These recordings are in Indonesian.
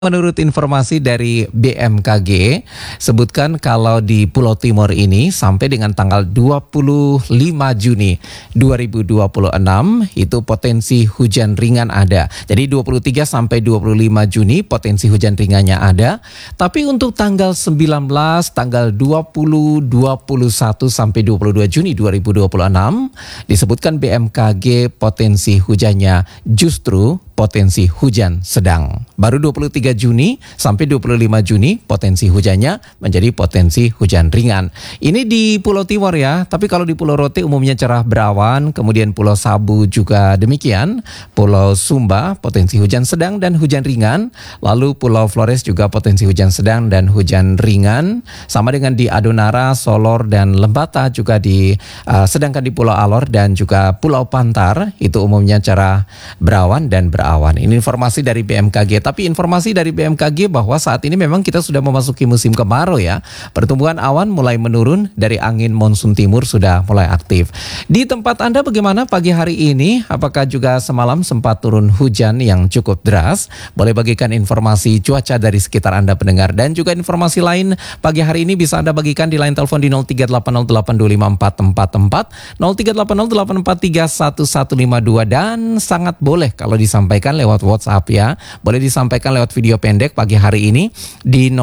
Menurut informasi dari BMKG, sebutkan kalau di Pulau Timur ini sampai dengan tanggal 25 Juni 2026 itu potensi hujan ringan ada. Jadi 23 sampai 25 Juni potensi hujan ringannya ada. Tapi untuk tanggal 19, tanggal 20, 21 sampai 22 Juni 2026 disebutkan BMKG potensi hujannya justru potensi hujan sedang. Baru 23 Juni sampai 25 Juni potensi hujannya menjadi potensi hujan ringan. Ini di Pulau Timur ya, tapi kalau di Pulau Rote umumnya cerah berawan, kemudian Pulau Sabu juga demikian, Pulau Sumba potensi hujan sedang dan hujan ringan, lalu Pulau Flores juga potensi hujan sedang dan hujan ringan, sama dengan di Adonara, Solor dan Lembata juga sedangkan di Pulau Alor dan juga Pulau Pantar itu umumnya cerah berawan dan berawan. Ini informasi dari BMKG, tapi informasi dari BMKG bahwa saat ini memang kita sudah memasuki musim kemarau ya. Pertumbuhan awan mulai menurun dari angin monsun timur sudah mulai aktif. Di tempat Anda bagaimana pagi hari ini? Apakah juga semalam sempat turun hujan yang cukup deras? Boleh bagikan informasi cuaca dari sekitar Anda pendengar, dan juga informasi lain pagi hari ini bisa Anda bagikan di line telepon di 0380825444, 038084315152, dan sangat boleh kalau disampaikan lewat WhatsApp ya. Boleh disampaikan lewat video pendek pagi hari ini di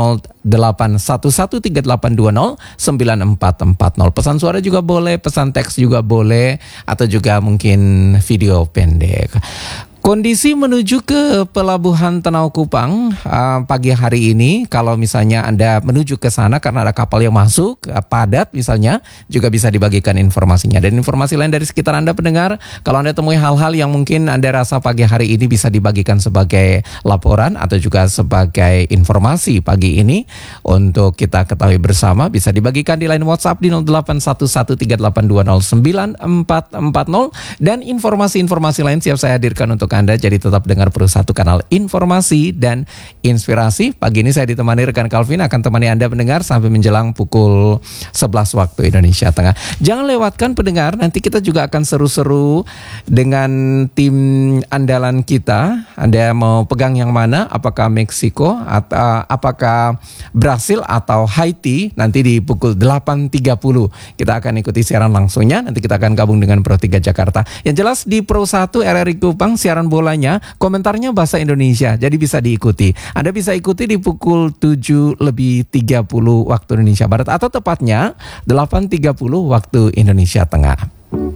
081138209440. Pesan suara juga boleh, pesan teks juga boleh, atau juga mungkin video pendek. Kondisi menuju ke Pelabuhan Tenau Kupang pagi hari ini, kalau misalnya Anda menuju ke sana karena ada kapal yang masuk padat misalnya, juga bisa dibagikan informasinya. Dan informasi lain dari sekitar Anda pendengar, kalau Anda temui hal-hal yang mungkin Anda rasa pagi hari ini bisa dibagikan sebagai laporan atau juga sebagai informasi pagi ini untuk kita ketahui bersama, bisa dibagikan di line WhatsApp di 081138209440, dan informasi-informasi lain siap saya hadirkan untuk Anda. Jadi tetap dengar Pro 1 kanal informasi dan inspirasi. Pagi ini saya ditemani rekan Calvin akan temani Anda pendengar sampai menjelang pukul 11 waktu Indonesia Tengah. Jangan lewatkan pendengar, nanti kita juga akan seru-seru dengan tim andalan kita. Anda mau pegang yang mana? Apakah Meksiko atau apakah Brasil atau Haiti? Nanti di pukul 8.30 kita akan ikuti siaran langsungnya. Nanti kita akan gabung dengan Pro 3 Jakarta. Yang jelas di Pro 1 RRI Kupang siaran bolanya, komentarnya bahasa Indonesia, jadi bisa diikuti. Anda bisa ikuti di pukul 7:30 waktu Indonesia Barat, atau tepatnya 8.30 waktu Indonesia Tengah.